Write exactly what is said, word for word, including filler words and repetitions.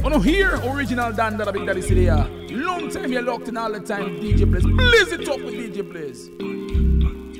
Wanna hear original Dan that a big daddy city here. Long time you're locked in all the time, D J Blaze. Blaze it up with D J Blaze.